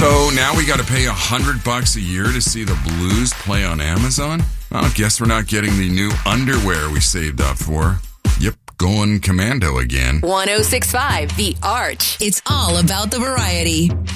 So now we got to pay $100 a year to see the Blues play on Amazon? Well, I guess we're not getting the new underwear we saved up for. Yep, going commando again. 106.5 The Arch. It's all about the variety.